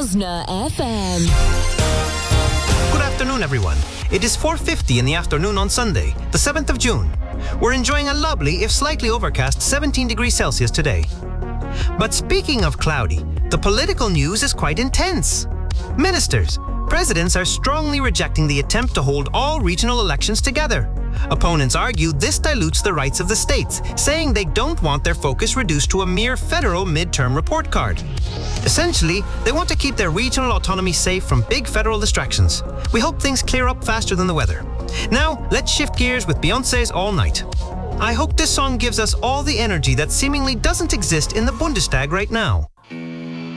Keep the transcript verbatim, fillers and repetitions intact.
Rosna F M. Good afternoon, everyone. It is four fifty in the afternoon on Sunday, the seventh of June. We're enjoying a lovely, if slightly overcast, seventeen degrees Celsius today. But speaking of cloudy, the political news is quite intense. Ministers, presidents are strongly rejecting the attempt to hold all regional elections together. Opponents argue this dilutes the rights of the states, saying they don't want their focus reduced to a mere federal midterm report card. Essentially, they want to keep their regional autonomy safe from big federal distractions. We hope things clear up faster than the weather. Now, let's shift gears with Beyoncé's All Night. I hope this song gives us all the energy that seemingly doesn't exist in the Bundestag right now.